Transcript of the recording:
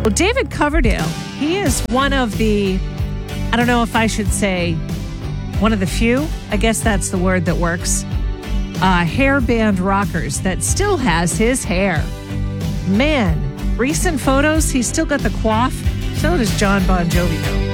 Well, David Coverdale, he is one of the, I don't know if I should say one of the few, I guess that's the word that works, hair band rockers that still has his hair. Man, recent photos, he's still got the coif. So does John Bon Jovi, though.